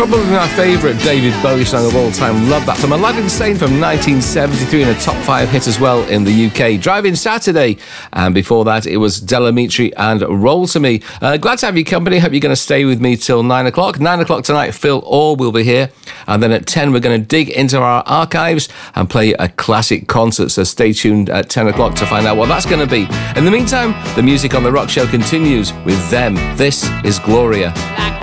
Probably my favourite David Bowie song of all time. Love that. From Aladdin Sane from 1973 and a top 5 hit as well in the UK. Driving Saturday. And before that, it was Delamitri and Roll to Me. Glad to have your company. Hope you're going to stay with me till 9 o'clock. 9 o'clock tonight, Phil Orr will be here. And then at 10, we're going to dig into our archives and play a classic concert. So stay tuned at 10 o'clock to find out what that's going to be. In the meantime, the Music on the Rock Show continues with them. This is Gloria.